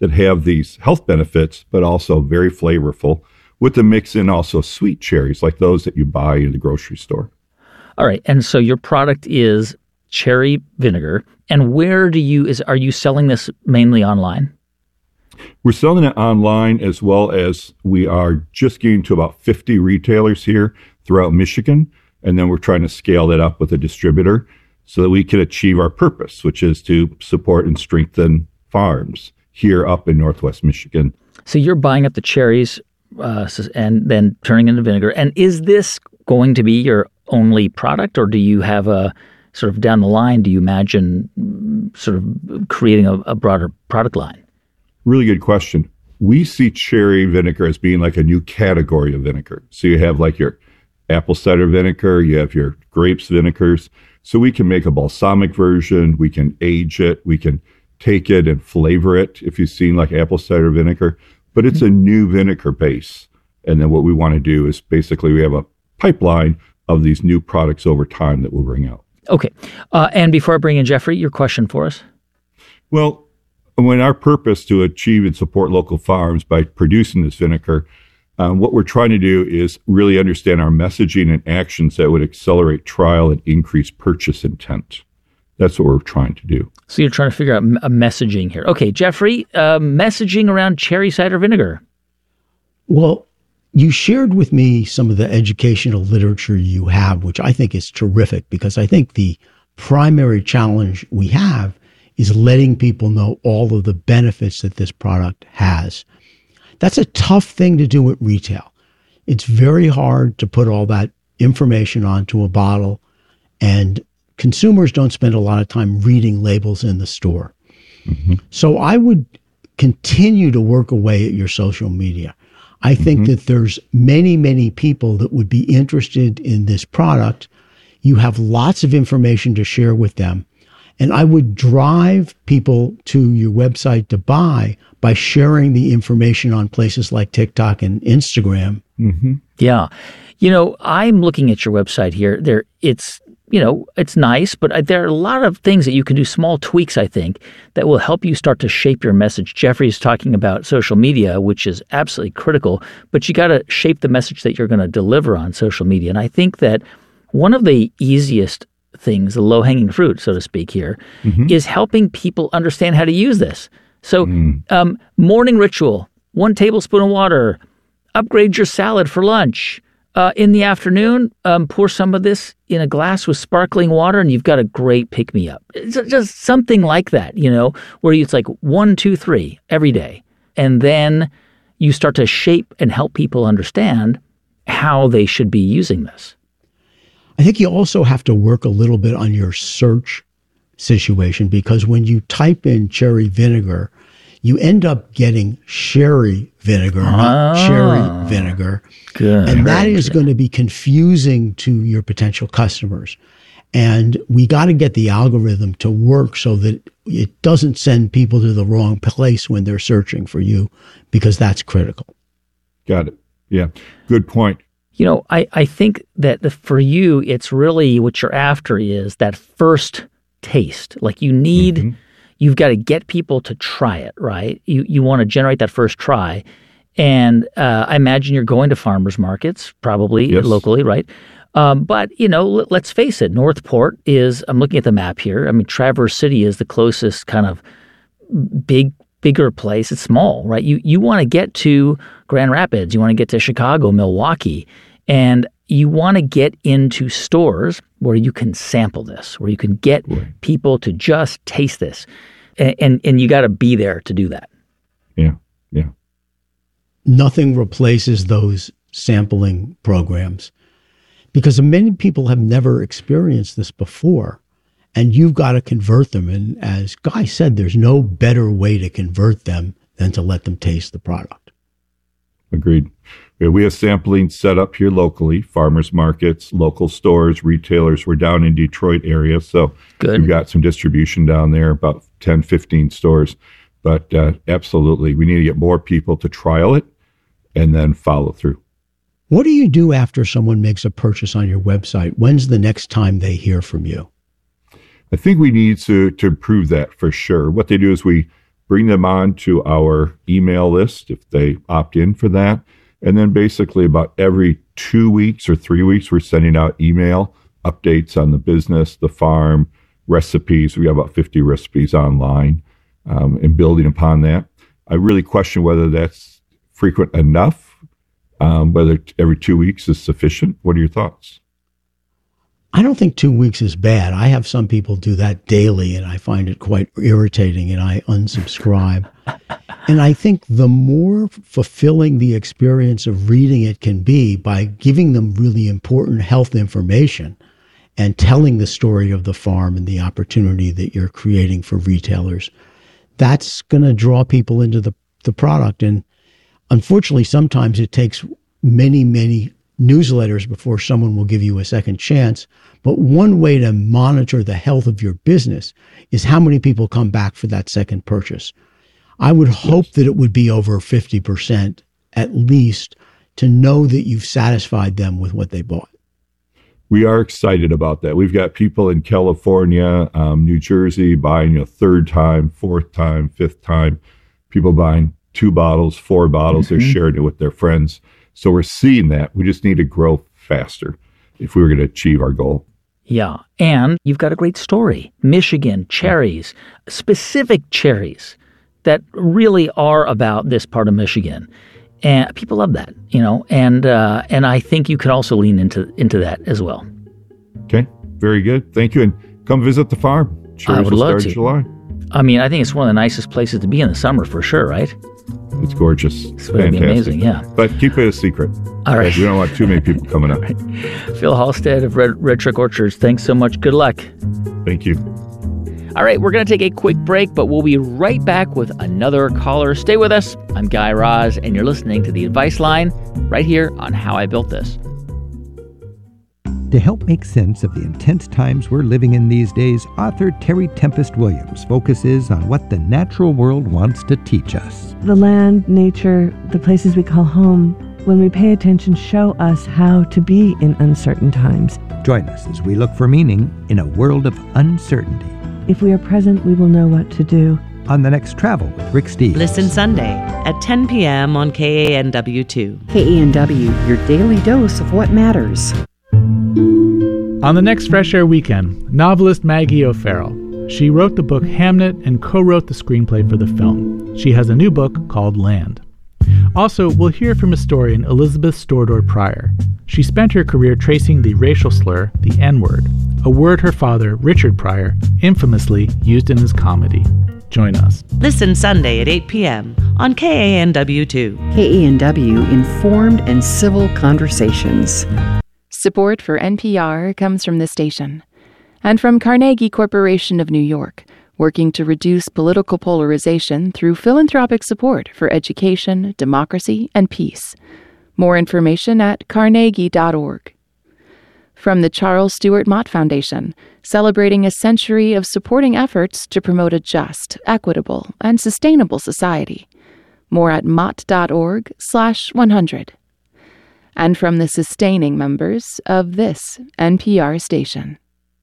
that have these health benefits, but also very flavorful, with the mix in also sweet cherries like those that you buy in the grocery store. All right. And so your product is cherry vinegar. And where do you, is, are you selling this mainly online? We're selling it online, as well as we are just getting to about fifty retailers here throughout Michigan. And then we're trying to scale that up with a distributor so that we can achieve our purpose, which is to support and strengthen farms here up in Northwest Michigan. So you're buying up the cherries uh, and then turning into vinegar. And is this going to be your only product, or do you have a sort of down the line, do you imagine sort of creating a, a broader product line? Really good question. We see cherry vinegar as being like a new category of vinegar. So you have like your apple cider vinegar, you have your grapes vinegars. So we can make a balsamic version, we can age it, we can take it and flavor it, if you've seen like apple cider vinegar, but it's a new vinegar base. And then what we want to do is basically we have a pipeline of these new products over time that we'll bring out. Okay. Uh, and before I bring in Jeffrey, your question for us? Well, when our purpose to achieve and support local farms by producing this vinegar, um, what we're trying to do is really understand our messaging and actions that would accelerate trial and increase purchase intent. That's what we're trying to do. So you're trying to figure out a messaging here. Okay, Jeffrey, uh, messaging around cherry cider vinegar. Well, you shared with me some of the educational literature you have, which I think is terrific, because I think the primary challenge we have is letting people know all of the benefits that this product has. That's a tough thing to do at retail. It's very hard to put all that information onto a bottle, and consumers don't spend a lot of time reading labels in the store. Mm-hmm. So I would continue to work away at your social media. I think mm-hmm. that there's many, many people that would be interested in this product. You have lots of information to share with them. And I would drive people to your website to buy by sharing the information on places like TikTok and Instagram. Mm-hmm. Yeah. You know, I'm looking at your website here. There, it's, you know, it's nice, but there are a lot of things that you can do, small tweaks, I think, that will help you start to shape your message. Jeffrey's talking about social media, which is absolutely critical, but you got to shape the message that you're going to deliver on social media. And I think that one of the easiest things, the low-hanging fruit, so to speak here, mm-hmm. is helping people understand how to use this. So mm. um, morning ritual, one tablespoon of water, upgrade your salad for lunch. Uh, in the afternoon, um, pour some of this in a glass with sparkling water, and you've got a great pick-me-up. It's just something like that, you know, where it's like one, two, three every day. And then you start to shape and help people understand how they should be using this. I think you also have to work a little bit on your search situation, because when you type in cherry vinegar, you end up getting sherry vinegar, ah, not cherry vinegar. Good. And that is going to be confusing to your potential customers. And we got to get the algorithm to work so that it doesn't send people to the wrong place when they're searching for you, because that's critical. Got it. Yeah. Good point. You know, I, I think that the, for you, it's really what you're after is that first taste. Like you need... Mm-hmm. You've got to get people to try it, right? You you want to generate that first try. And uh, I imagine you're going to farmers markets, probably yes. locally, right? Um, but, you know, l- let's face it, Northport is, I'm looking at the map here. I mean, Traverse City is the closest kind of big, bigger place. It's small, right? You, you want to get to Grand Rapids. You want to get to Chicago, Milwaukee. And you want to get into stores where you can sample this, where you can get right. people to just taste this. And, and, and you got to be there to do that. Yeah, yeah. Nothing replaces those sampling programs, because many people have never experienced this before, and you've got to convert them. And as Guy said, there's no better way to convert them than to let them taste the product. Agreed. We have sampling set up here locally, farmers markets, local stores, retailers. We're down in Detroit area, so Good. We've got some distribution down there, about ten, fifteen stores. But uh, absolutely, we need to get more people to trial it and then follow through. What do you do after someone makes a purchase on your website? When's the next time they hear from you? I think we need to, to improve that for sure. What they do is we bring them on to our email list if they opt in for that. And then basically about every two weeks or three weeks, we're sending out email updates on the business, the farm, recipes. We have about fifty recipes online, um, and building upon that. I really question whether that's frequent enough, um, whether every two weeks is sufficient. What are your thoughts? I don't think two weeks is bad. I have some people do that daily, and I find it quite irritating, and I unsubscribe. And I think the more fulfilling the experience of reading it can be by giving them really important health information and telling the story of the farm and the opportunity that you're creating for retailers, that's going to draw people into the, the product. And unfortunately, sometimes it takes many, many newsletters before someone will give you a second chance. But one way to monitor the health of your business is how many people come back for that second purchase. I would hope that it would be over fifty percent at least to know that you've satisfied them with what they bought. We are excited about that. We've got people in California, um, New Jersey buying a third time, fourth time, fifth time. People buying two bottles, four bottles. Mm-hmm. They're sharing it with their friends. So we're seeing that. We just need to grow faster if we were going to achieve our goal. Yeah. And you've got a great story. Michigan, cherries, specific cherries that really are about this part of Michigan. And people love that, you know, and uh, and I think you could also lean into into that as well. Okay. Very good. Thank you. And come visit the farm. Cherries I would will love start to. in July. I mean, I think it's one of the nicest places to be in the summer for sure, right? It's gorgeous. It's going to be amazing, yeah. But keep it a secret. All right. We don't want too many people coming up. Right. Phil Halstead of Red, Red Truck Orchards, thanks so much. Good luck. Thank you. All right, we're going to take a quick break, but we'll be right back with another caller. Stay with us. I'm Guy Raz, and you're listening to The Advice Line right here on How I Built This. To help make sense of the intense times we're living in these days, author Terry Tempest Williams focuses on what the natural world wants to teach us. The land, nature, the places we call home, when we pay attention, show us how to be in uncertain times. Join us as we look for meaning in a world of uncertainty. If we are present, we will know what to do. On the next Travel with Rick Steves. Listen Sunday at ten p.m. on K A N W two. K A N W, your daily dose of what matters. On the next Fresh Air Weekend, novelist Maggie O'Farrell. She wrote the book Hamnet and co-wrote the screenplay for the film. She has a new book called Land. Also, we'll hear from historian Elizabeth Stordor Pryor. She spent her career tracing the racial slur, the N-word, a word her father, Richard Pryor, infamously used in his comedy. Join us. Listen Sunday at eight p.m. on K A N W two. K A N W, informed and civil conversations. Support for N P R comes from this station and from Carnegie Corporation of New York, working to reduce political polarization through philanthropic support for education, democracy, and peace. More information at carnegie dot org. From the Charles Stewart Mott Foundation, celebrating a century of supporting efforts to promote a just, equitable, and sustainable society. More at mott dot org slash one hundred. And from the sustaining members of this N P R station.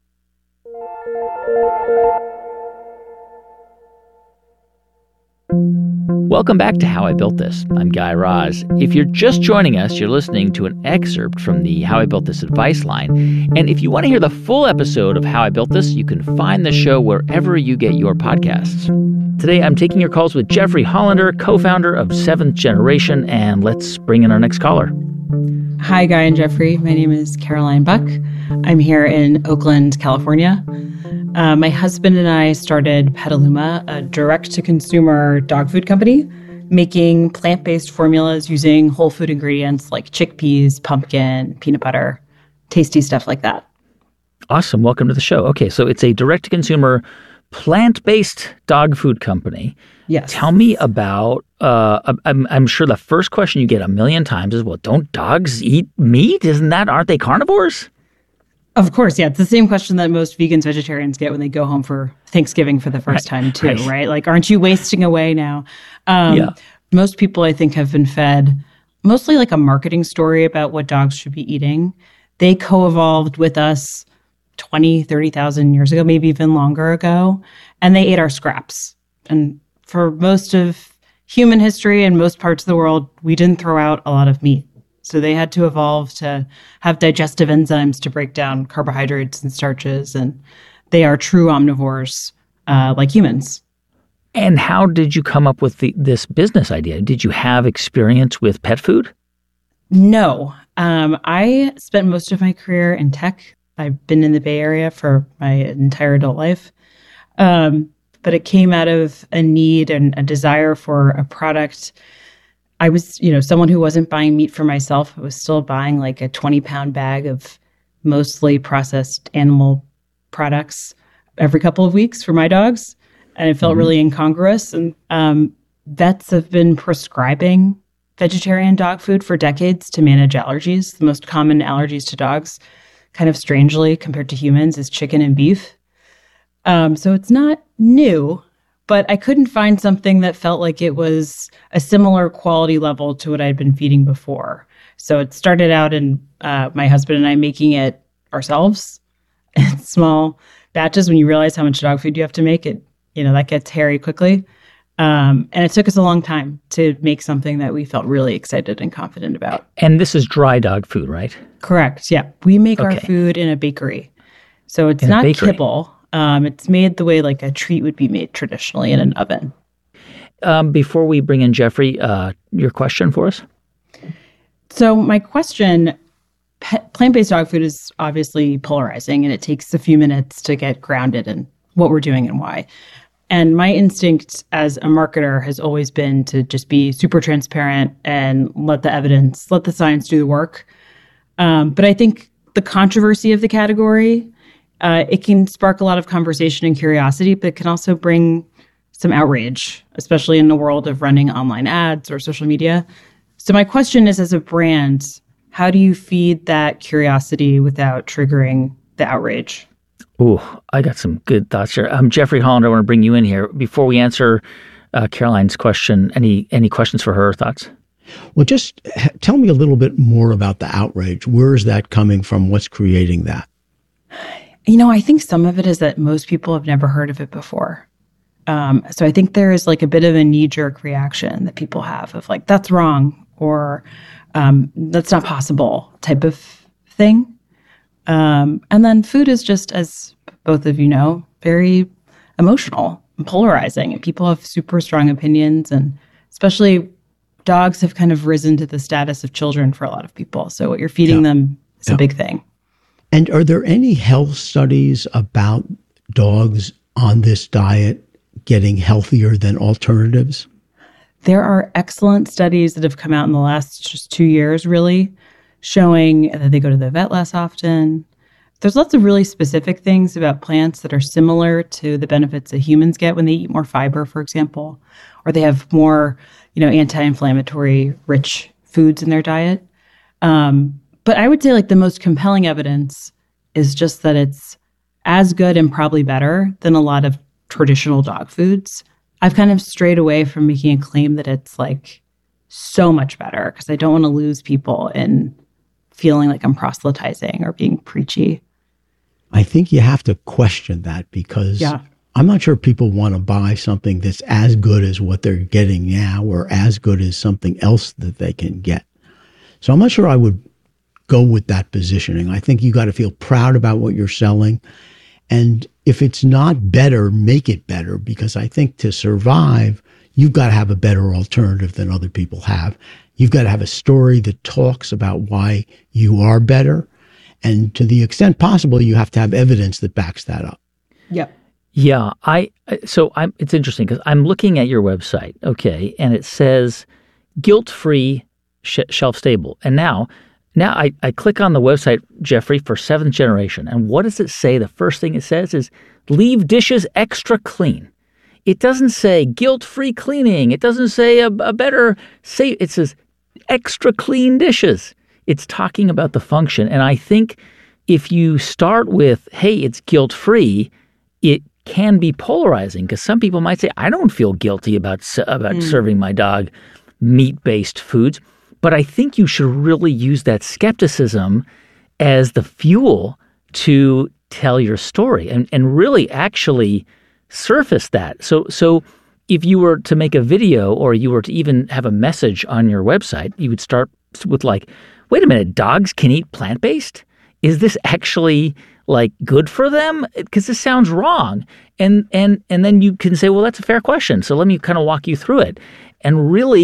Welcome back to How I Built This. I'm Guy Raz. If you're just joining us, you're listening to an excerpt from the How I Built This advice line. And if you want to hear the full episode of How I Built This, you can find the show wherever you get your podcasts. Today, I'm taking your calls with Jeffrey Hollander, co-founder of Seventh Generation, and let's bring in our next caller. Hi, Guy and Jeffrey. My name is Caroline Buck. I'm here in Oakland, California. Uh, my husband and I started Petaluma, a direct-to-consumer dog food company, making plant-based formulas using whole food ingredients like chickpeas, pumpkin, peanut butter, tasty stuff like that. Awesome. Welcome to the show. Okay, so it's a direct-to-consumer plant-based dog food company. Yes. Tell me about, uh, I'm, I'm sure the first question you get a million times is, well, don't dogs eat meat? Isn't that, aren't they carnivores? Of course, yeah. It's the same question that most vegans, vegetarians get when they go home for Thanksgiving for the first right, time too, right. right? Like, aren't you wasting away now? Um, yeah. Most people, I think, have been fed mostly like a marketing story about what dogs should be eating. They co-evolved with us twenty, thirty thousand years ago, maybe even longer ago, and they ate our scraps. And for most of human history and most parts of the world, we didn't throw out a lot of meat. So they had to evolve to have digestive enzymes to break down carbohydrates and starches, and they are true omnivores uh, like humans. And how did you come up with the, this business idea? Did you have experience with pet food? No. Um, I spent most of my career in tech. I've been in the Bay Area for my entire adult life. Um, but it came out of a need and a desire for a product. I was, you know, someone who wasn't buying meat for myself. I was still buying like a twenty pound bag of mostly processed animal products every couple of weeks for my dogs. And it felt mm-hmm. really incongruous. And um, vets have been prescribing vegetarian dog food for decades to manage allergies. The most common allergies to dogs, kind of strangely compared to humans, is chicken and beef. Um, so it's not new, but I couldn't find something that felt like it was a similar quality level to what I'd been feeding before. So it started out in uh, my husband and I making it ourselves in small batches. When you realize how much dog food you have to make, it, you know, that gets hairy quickly. Um, and it took us a long time to make something that we felt really excited and confident about. And this is dry dog food, right? Correct. Yeah. We make okay. our food in a bakery. So it's in not kibble. Um, it's made the way like a treat would be made traditionally in an oven. Um, before we bring in Jeffrey, uh, your question for us? So my question, pet, plant-based dog food is obviously polarizing, and it takes a few minutes to get grounded in what we're doing and why. And my instinct as a marketer has always been to just be super transparent and let the evidence, let the science do the work. Um, but I think the controversy of the category, uh, it can spark a lot of conversation and curiosity, but it can also bring some outrage, especially in the world of running online ads or social media. So my question is, as a brand, how do you feed that curiosity without triggering the outrage? Ooh, I got some good thoughts here. Um, Jeffrey Hollander, I want to bring you in here. Before we answer uh, Caroline's question, any any questions for her thoughts? Well, just h- tell me a little bit more about the outrage. Where is that coming from? What's creating that? You know, I think some of it is that most people have never heard of it before. Um, so I think there is like a bit of a knee-jerk reaction that people have of like, that's wrong, or um, that's not possible type of thing. Um, and then food is just, as both of you know, very emotional and polarizing, and people have super strong opinions, and especially dogs have kind of risen to the status of children for a lot of people. So what you're feeding yeah. them is yeah. a big thing. And are there any health studies about dogs on this diet getting healthier than alternatives? There are excellent studies that have come out in the last just two years, really, showing that they go to the vet less often. There's lots of really specific things about plants that are similar to the benefits that humans get when they eat more fiber, for example, or they have more, you know, anti-inflammatory rich foods in their diet. Um, but I would say like the most compelling evidence is just that it's as good and probably better than a lot of traditional dog foods. I've kind of strayed away from making a claim that it's like so much better because I don't want to lose people in feeling like I'm proselytizing or being preachy. I think you have to question that because yeah. I'm not sure people want to buy something that's as good as what they're getting now or as good as something else that they can get. So I'm not sure I would go with that positioning. I think you got to feel proud about what you're selling. And if it's not better, make it better, because I think to survive, you've got to have a better alternative than other people have. You've got to have a story that talks about why you are better. And to the extent possible, you have to have evidence that backs that up. Yep. Yeah. I, so I'm, it's interesting because I'm looking at your website, okay, and it says guilt-free, sh- shelf-stable. And now, now I, I click on the website, Jeffrey, for seventh generation. And what does it say? The first thing it says is leave dishes extra clean. It doesn't say guilt-free cleaning. It doesn't say a, a better say. It says extra clean dishes. It's talking about the function. And I think if you start with, hey, it's guilt-free, it can be polarizing because some people might say, I don't feel guilty about, about mm. serving my dog meat-based foods. But I think you should really use that skepticism as the fuel to tell your story and, and really actually surface that. So so if you were to make a video or you were to even have a message on your website, you would start with like, wait a minute, dogs can eat plant-based? Is this actually like good for them? Because this sounds wrong. And and and then you can say, well, that's a fair question. So let me kind of walk you through it. And really,